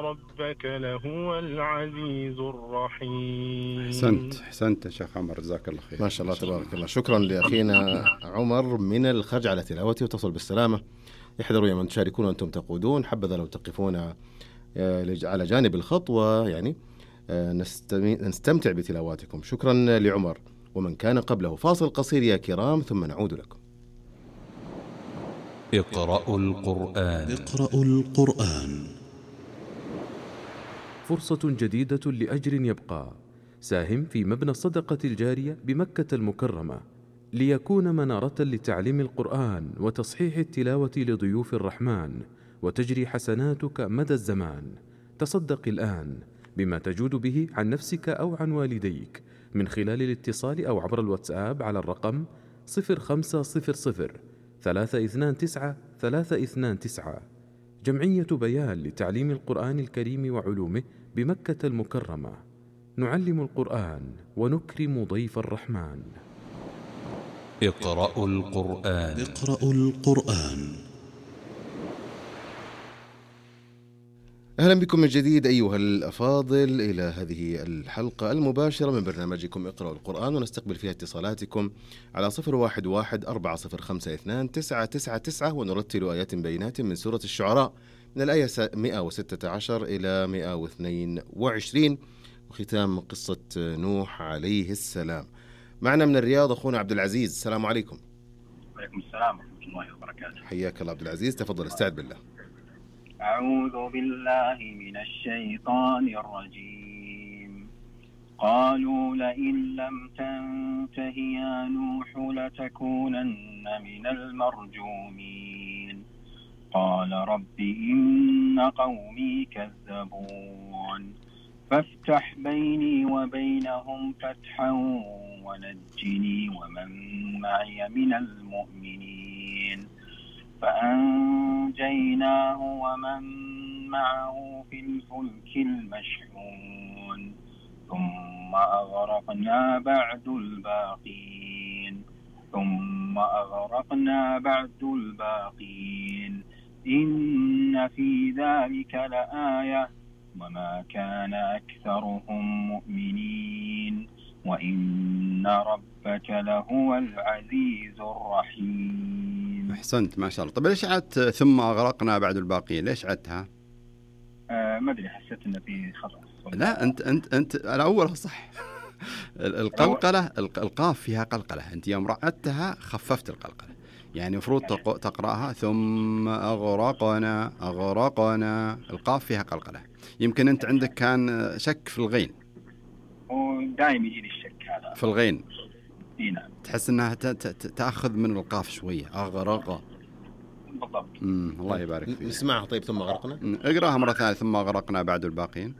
ربك لهو العزيز الرحيم. أحسنت يا شيخ عمر، جزاك الله خير. ما شاء الله تبارك الله. شكرا لأخينا عمر من الخرج على تلاوته، وتصل بالسلامة. احذروا يا من تشاركون وأنتم تقودون، حبذا لو تقفون على جانب الخطوة، يعني نستمتع بتلاواتكم. شكرا لعمر ومن كان قبله. فاصل قصير يا كرام ثم نعود لكم. اقرأوا القرآن. اقرأوا القرآن. فرصة جديدة لأجر يبقى. ساهم في مبنى الصدقة الجارية بمكة المكرمة ليكون منارة لتعليم القرآن وتصحيح التلاوة لضيوف الرحمن، وتجري حسناتك مدى الزمان. تصدق الآن بما تجود به عن نفسك أو عن والديك من خلال الاتصال أو عبر الواتساب على الرقم 0500 329 329. جمعية بيان لتعليم القرآن الكريم وعلومه بمكة المكرمة. نعلم القرآن ونكرم ضيف الرحمن. اقرأوا القرآن. اقرأوا القرآن. أهلا بكم من جديد أيها الأفاضل إلى هذه الحلقة المباشرة من برنامجكم اقرأوا القرآن، ونستقبل فيها اتصالاتكم على 011-402-299 ونرتل آيات بينات من سورة الشعراء من الآية 116 إلى 122، وختام قصة نوح عليه السلام. معنا من الرياض أخونا عبد العزيز. السلام عليكم. وعليكم السلام ورحمة الله وبركاته. حياك الله عبد العزيز، تفضل استعد بالله. أعوذ بالله من الشيطان الرجيم. قالوا لئن لم تنته يا نوح لتكونن من المرجومين. قال رب إن قومي كذبون فافتح بيني وبينهم فتحا ونجني ومن معي من المؤمنين. فأنجيناه ومن معه في الفلك المشحون ثم أغرقنا بعد الباقين إن في ذلك لآية وما كان أكثرهم مؤمنين وإن ربك لهو العزيز الرحيم. أحسنت ما شاء الله. طيب ليش عدت ثم أغرقنا بعد الباقين؟ ليش عدتها؟ ما أدري، حسيت إن في خطأ. لا أنت الأول صح. القلقلة القاف فيها قلقلة، أنت يوم رعدتها خففت القلقلة، يعني مفروض تقرأها ثم أغرقنا. القاف فيها قلقلة. يمكن أنت عندك كان شك في الغين، ودائما يجيني الشك هذا في الغين. نعم. تحس أنها تأخذ من القاف شوية. أغرق بالضبط. الله يبارك فيك. نسمعها طيب. ثم أغرقنا. اقرأها مرة ثانية. ثم أغرقنا بعد الباقين.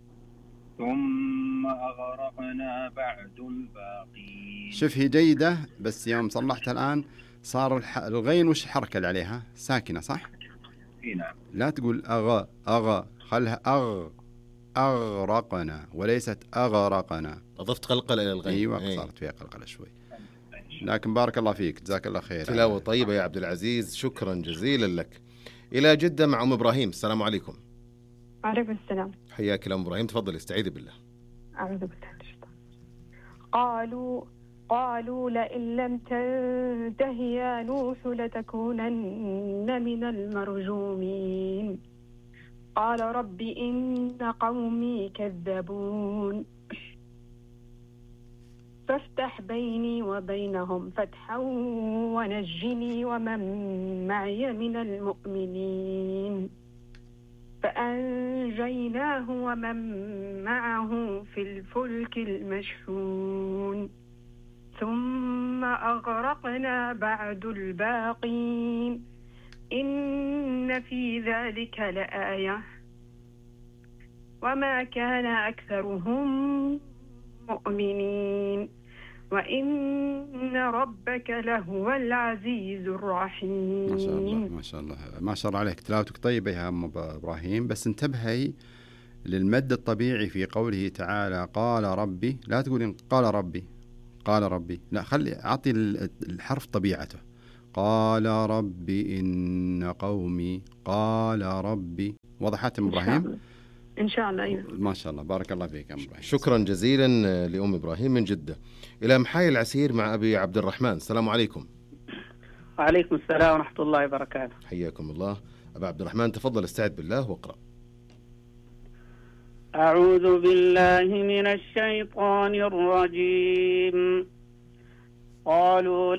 ثم أغرقنا بعد الباقين. شوف هي جيدة، بس يوم صلحتها الآن صار الغين وش الحركة اللي عليها؟ ساكنة صح؟ نعم. لا تقول أغى خلها أغرقنا وليست أغرقنا. أضفت قلقلة إلى الغين. أيوة صارت فيها قلقلة شوي، لكن بارك الله فيك، جزاك الله خير. تلاوة طيبة يا عبد العزيز، شكرا جزيلا لك. إلى جدة مع أم إبراهيم. السلام عليكم. وعليكم السلام. حياك الله أم إبراهيم، تفضل استعيذي بالله. أعوذ بالله من الشيطان. قالوا لئن لم تنته يا نوح لتكونن من المرجومين. قال رب إن قومي كذبون فافتح بيني وبينهم فتحا ونجني ومن معي من المؤمنين. فأنجيناه ومن معه في الفلك المشحون ثم أغرقنا بعد الباقين إن في ذلك لآية وما كان أكثرهم مؤمنين وإن ربك لهو العزيز الرحيم. ما شاء الله عليك، تلاوتك طيبة يا أم إبراهيم، بس انتبهي للمد الطبيعي في قوله تعالى قال ربي. لا تقولين قال ربي، لا، خلي أعطي الحرف طبيعته. قال ربي إن قومي. قال ربي. وضحت أم إبراهيم؟ إن شاء الله. أيوة. ما شاء الله، بارك الله فيك أم إبراهيم. شكرا جزيلا لأم إبراهيم من جدة. إلى محاي العسير مع أبي عبد الرحمن. السلام عليكم. وعليكم السلام ورحمة الله وبركاته. حياكم الله. أبا عبد الرحمن تفضل، استعد بالله واقرأ. أعوذ بالله من الشيطان الرجيم. قالوا